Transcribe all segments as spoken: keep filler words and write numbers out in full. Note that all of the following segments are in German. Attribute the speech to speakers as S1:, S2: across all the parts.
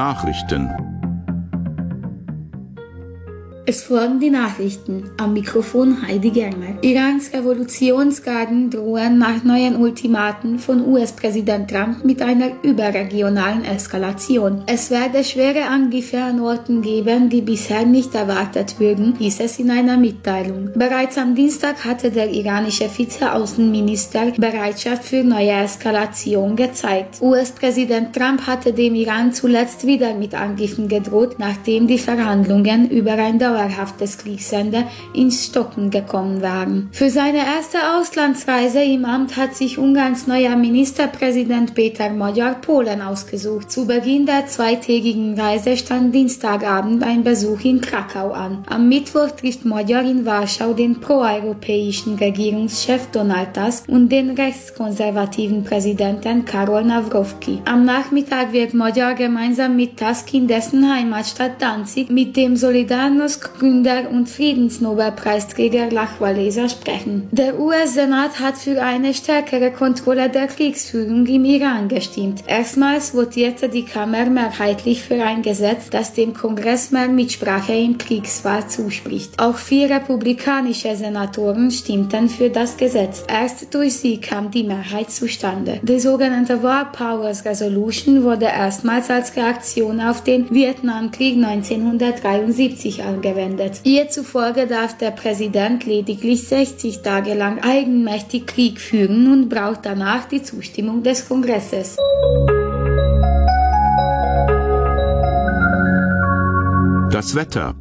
S1: Nachrichten.
S2: Es folgen die Nachrichten. Am Mikrofon Heidi Germer. Irans Revolutionsgarden drohen nach neuen Ultimaten von U S-Präsident Trump mit einer überregionalen Eskalation. Es werde schwere Angriffe an Orten geben, die bisher nicht erwartet würden, hieß es in einer Mitteilung. Bereits am Dienstag hatte der iranische Vizeaußenminister Bereitschaft für neue Eskalation gezeigt. U S-Präsident Trump hatte dem Iran zuletzt wieder mit Angriffen gedroht, nachdem die Verhandlungen über ein dauerhaftes Kriegsende ins Stocken gekommen waren. Für seine erste Auslandsreise im Amt hat sich Ungarns neuer Ministerpräsident Péter Magyar Polen ausgesucht. Zu Beginn der zweitägigen Reise stand Dienstagabend ein Besuch in Krakau an. Am Mittwoch trifft Magyar in Warschau den proeuropäischen Regierungschef Donald Tusk und den rechtskonservativen Präsidenten Karol Nawrocki. Am Nachmittag wird Magyar gemeinsam mit Tusk in dessen Heimatstadt Danzig mit dem Solidarność Gründer und Friedensnobelpreisträger Lech Walesa sprechen. Der U S-Senat hat für eine stärkere Kontrolle der Kriegsführung im Iran gestimmt. Erstmals votierte die Kammer mehrheitlich für ein Gesetz, das dem Kongress mehr Mitsprache im Kriegsfall zuspricht. Auch vier republikanische Senatoren stimmten für das Gesetz. Erst durch sie kam die Mehrheit zustande. Die sogenannte War Powers Resolution wurde erstmals als Reaktion auf den Vietnamkrieg neunzehnhundertdreiundsiebzig angewendet. Ihr zufolge darf der Präsident lediglich sechzig Tage lang eigenmächtig Krieg führen und braucht danach die Zustimmung des Kongresses.
S1: Das Wetter.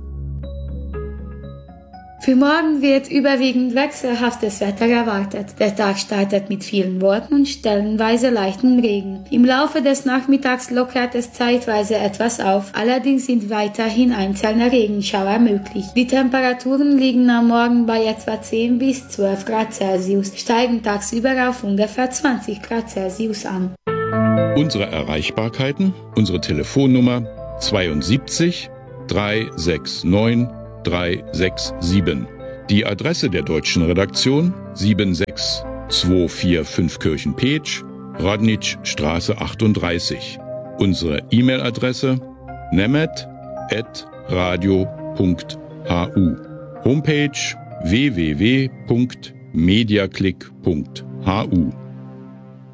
S2: Für morgen wird überwiegend wechselhaftes Wetter erwartet. Der Tag startet mit vielen Wolken und stellenweise leichten Regen. Im Laufe des Nachmittags lockert es zeitweise etwas auf, allerdings sind weiterhin einzelne Regenschauer möglich. Die Temperaturen liegen am Morgen bei etwa zehn bis zwölf Grad Celsius, steigen tagsüber auf ungefähr zwanzig Grad Celsius an.
S1: Unsere Erreichbarkeiten, unsere Telefonnummer zweiundsiebzig dreihundertneunundsechzig drei sechs sieben. Die Adresse der deutschen Redaktion sieben sechs zwei vier fünf Kirchenpeetsch, Radnitzstraße achtunddreißig. Unsere E-Mail-Adresse nemet at radio punkt hu. Homepage w w w punkt mediaclick punkt hu.